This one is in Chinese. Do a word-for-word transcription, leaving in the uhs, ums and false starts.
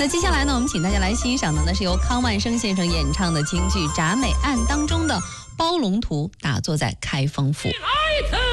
那接下来呢，我们请大家来欣赏的呢是由康万生先生演唱的京剧《铡美案》当中的包龙图打坐在开封府。 来